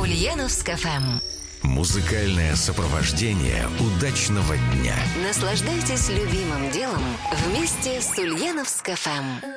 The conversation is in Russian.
Ульяновск ФМ. Музыкальное сопровождение удачного дня. Наслаждайтесь любимым делом вместе с Ульяновск ФМ.